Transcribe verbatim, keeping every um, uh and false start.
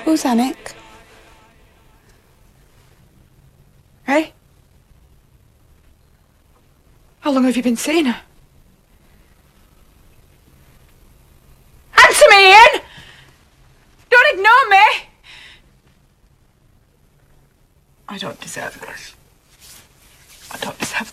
Who's Anik? Hey? How long have you been seeing her? Answer me, Ian! Don't ignore me! I don't deserve this. I don't deserve